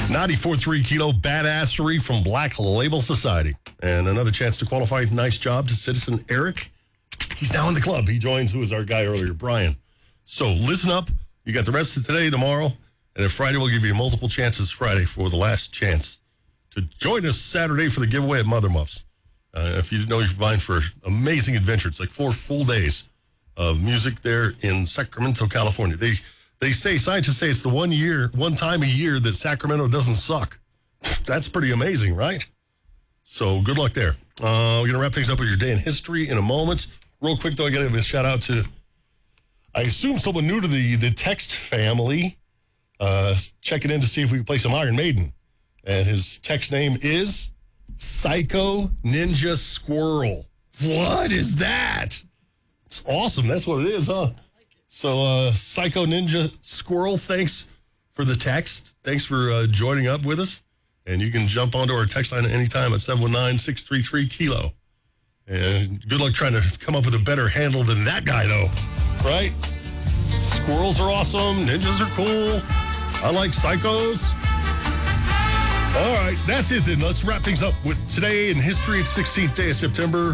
94.3 Kilo Badassery from Black Label Society. And another chance to qualify. Nice job to Citizen Eric. He's now in the club. He joins, who was our guy earlier, Brian. So listen up. You got the rest of today, tomorrow, and then Friday we'll give you multiple chances Friday for the last chance to join us Saturday for the giveaway at Mother Muffs. If you didn't know, you're vying for amazing adventure. It's like 4 full days of music there in Sacramento, California. Scientists say it's the one time a year that Sacramento doesn't suck. That's pretty amazing, right? So good luck there. We're going to wrap things up with your day in history in a moment. Real quick, though, I got to give a shout out to, I assume, someone new to the text family, checking in to see if we can play some Iron Maiden. And his text name is Psycho Ninja Squirrel. What is that? It's awesome. That's what it is, huh? So, Psycho Ninja Squirrel, thanks for the text. Thanks for joining up with us. And you can jump onto our text line at any time at 719-633-KILO. And good luck trying to come up with a better handle than that guy, though. Right? Squirrels are awesome. Ninjas are cool. I like psychos. All right, that's it then. Let's wrap things up with today in history. It's 16th day of September.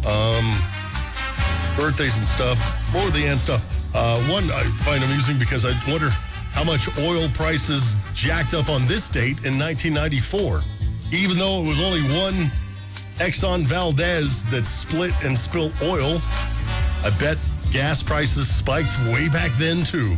Birthdays and stuff. More of the end stuff. One I find amusing because I wonder how much oil prices jacked up on this date in 1994. Even though it was only one Exxon Valdez that split and spilled oil, I bet gas prices spiked way back then too.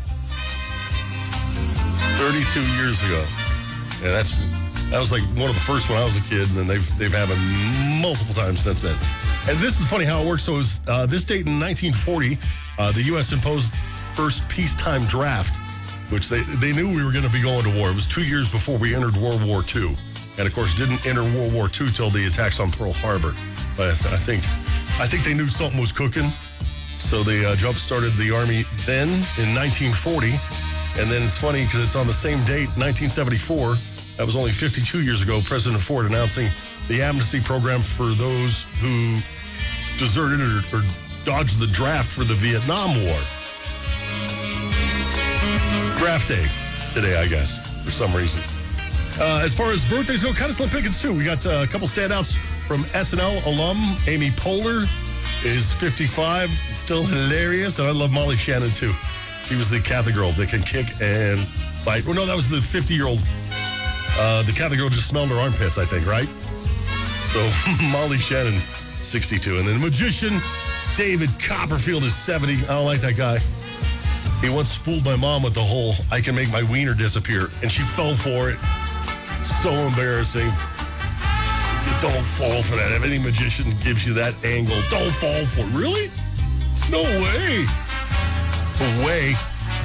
32 years ago. Yeah, that was like one of the first when I was a kid, and then they've happened multiple times since then. And this is funny how it works. So it was, this date in 1940, the U.S. imposed first peacetime draft, which they knew we were going to be going to war. It was 2 years before we entered World War II. And, of course, didn't enter World War II till the attacks on Pearl Harbor. But I think they knew something was cooking. So they jump-started the Army then in 1940. And then it's funny because it's on the same date, 1974. That was only 52 years ago, President Ford announcing the amnesty program for those who deserted or dodged the draft for the Vietnam War. It's draft day today, I guess, for some reason. As far as birthdays go, kind of slim pickings, too. We got a couple standouts from SNL alum. Amy Poehler is 55, still hilarious, and I love Molly Shannon, too. She was the Catholic girl that can kick and bite. Oh, no, that was the 50-year-old. The Catholic girl just smelled her armpits, I think, right? So, Molly Shannon, 62. And then the magician, David Copperfield, is 70. I don't like that guy. He once fooled my mom with the whole, I can make my wiener disappear, and she fell for it. So embarrassing. Don't fall for that. If any magician gives you that angle, don't fall for it. Really? No way. Away.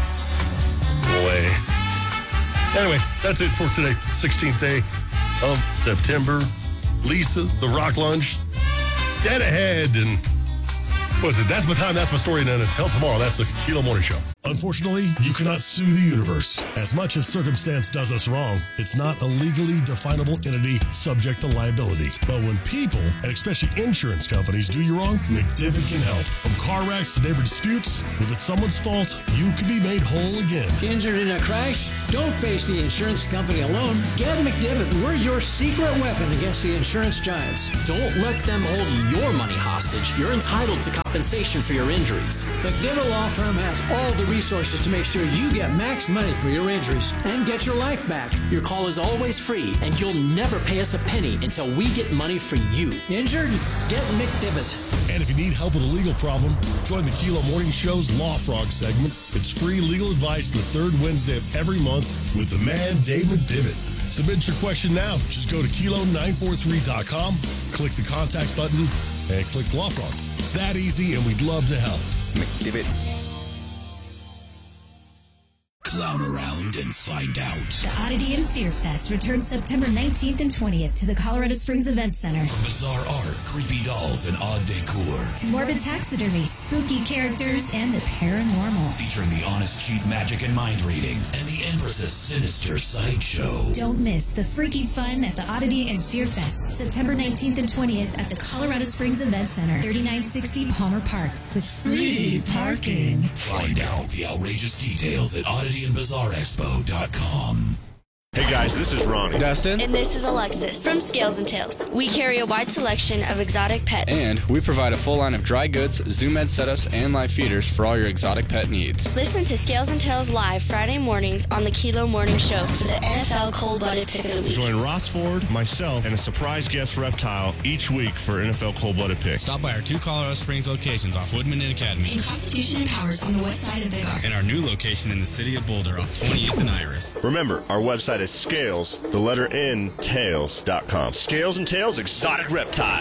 Anyway, that's it for today, 16th day of September. Lisa, the Rock Lunch, dead ahead, and what is it? That's my time, that's my story, and then until tomorrow, that's the Kilo Morning Show. Unfortunately, you cannot sue the universe. As much as circumstance does us wrong, it's not a legally definable entity subject to liability. But when people, and especially insurance companies, do you wrong, McDivitt can help. From car wrecks to neighbor disputes, if it's someone's fault, you can be made whole again. Injured in a crash? Don't face the insurance company alone. Get McDivitt. We're your secret weapon against the insurance giants. Don't let them hold your money hostage. You're entitled to compensation for your injuries. McDivitt Law Firm has all the resources to make sure you get max money for your injuries and get your life back. Your call is always free, and you'll never pay us a penny until we get money for you. Injured? Get McDivitt. And if you need help with a legal problem, join the Kilo Morning Show's Law Frog segment. It's free legal advice on the third Wednesday of every month with the man, Dave McDivitt. Submit your question now. Just go to kilo943.com, click the contact button, and click Law Frog. It's that easy, and we'd love to help. McDivitt. Clown around and find out. The Oddity and Fear Fest returns September 19th and 20th to the Colorado Springs Event Center. From bizarre art, creepy dolls, and odd decor, to morbid taxidermy, spooky characters, and the paranormal. featuring the honest cheat magic and mind reading, and the Empress's sinister sideshow. Don't miss the freaky fun at the Oddity and Fear Fest, September 19th and 20th at the Colorado Springs Event Center, 3960 Palmer Park, with free parking. Find out the outrageous details at oddityandbizarreexpo.com. Hey guys, this is Ronnie. Dustin. And this is Alexis from Scales and Tails. We carry a wide selection of exotic pets. And we provide a full line of dry goods, Zoom Ed setups, and live feeders for all your exotic pet needs. Listen to Scales and Tails live Friday mornings on the Kilo Morning Show for the NFL Cold-Blooded Pick of the Week. Join Ross Ford, myself, and a surprise guest reptile each week for NFL Cold-Blooded Pick. Stop by our 2 Colorado Springs locations off Woodman and Academy. In Constitution and Powers on the west side of Big R. And our new location in the city of Boulder off 20th and Iris. Remember, our website is Scales, the letter N, Tails.com. Scales and Tails Exotic Reptile.